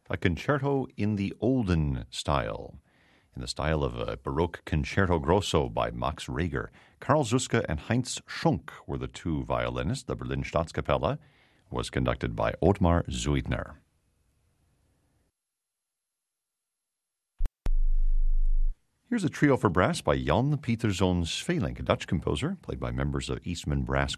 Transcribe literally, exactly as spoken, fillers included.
a concerto in the olden style, in the style of a Baroque concerto grosso by Max Reger. Karl Zuska and Heinz Schunk were the two violinists. The Berlin Staatskapelle was conducted by Ottmar Zuidner. Here's a trio for brass by Jan Pieterszoon Sweelinck, a Dutch composer, played by members of Eastman Brass